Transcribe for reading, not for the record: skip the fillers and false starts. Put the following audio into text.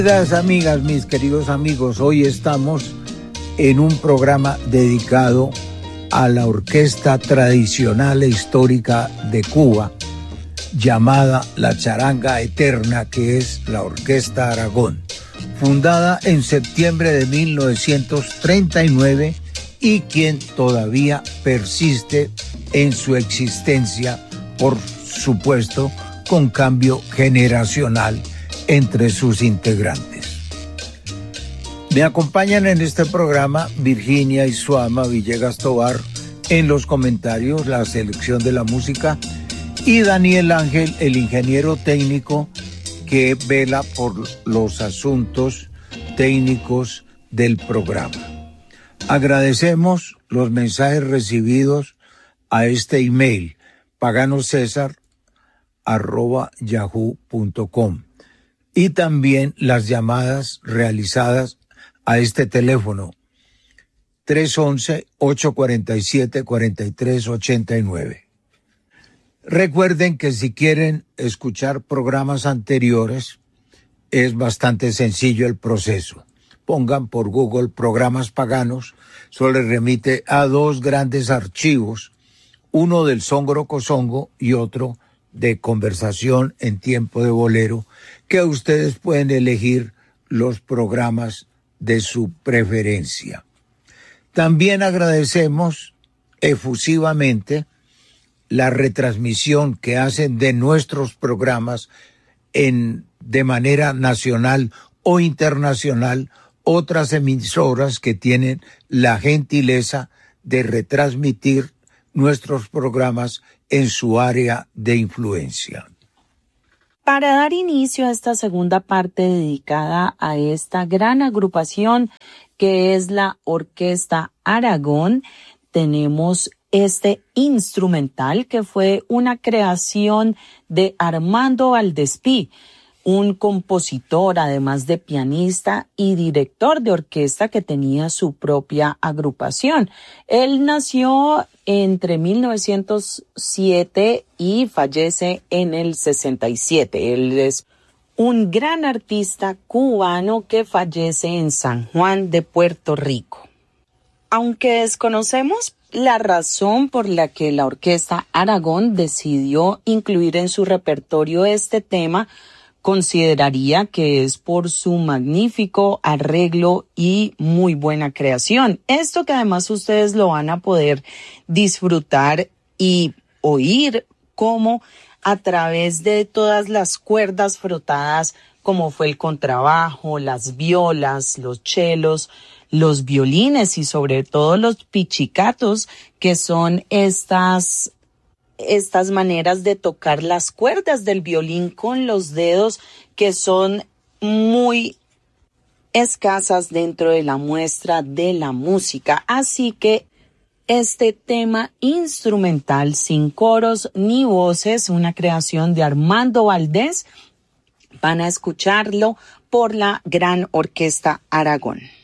Queridas amigas, mis queridos amigos, hoy estamos en un programa dedicado a la orquesta tradicional e histórica de Cuba, llamada La Charanga Eterna, que es la Orquesta Aragón, fundada en septiembre de 1939 y quien todavía persiste en su existencia, por supuesto, con cambio generacional entre sus integrantes. Me acompañan en este programa Virginia Isuama Villegas Tovar en los comentarios, la selección de la música, y Daniel Ángel, el ingeniero técnico que vela por los asuntos técnicos del programa. Agradecemos los mensajes recibidos a este email paganosesar@yahoo.com y también las llamadas realizadas a este teléfono 311-847-4389. Recuerden que si quieren escuchar programas anteriores, es bastante sencillo el proceso. Pongan por Google programas paganos, eso les remite a dos grandes archivos, uno del Songo Cosongo y otro de Conversación en Tiempo de Bolero, que ustedes pueden elegir los programas de su preferencia. También agradecemos efusivamente la retransmisión que hacen de nuestros programas de manera nacional o internacional otras emisoras que tienen la gentileza de retransmitir nuestros programas en su área de influencia. Para dar inicio a esta segunda parte dedicada a esta gran agrupación que es la Orquesta Aragón, tenemos este instrumental que fue una creación de Armando Valdespí, un compositor, además de pianista y director de orquesta que tenía su propia agrupación. Él nació entre 1907 y fallece en el 67. Él es un gran artista cubano que fallece en San Juan de Puerto Rico. Aunque desconocemos la razón por la que la Orquesta Aragón decidió incluir en su repertorio este tema, consideraría que es por su magnífico arreglo y muy buena creación. Esto que además ustedes lo van a poder disfrutar y oír como a través de todas las cuerdas frotadas, como fue el contrabajo, las violas, los chelos, los violines y sobre todo los pichicatos, que son estas maneras de tocar las cuerdas del violín con los dedos, que son muy escasas dentro de la muestra de la música. Así que este tema instrumental sin coros ni voces, una creación de Armando Valdés, van a escucharlo por la Gran Orquesta Aragón.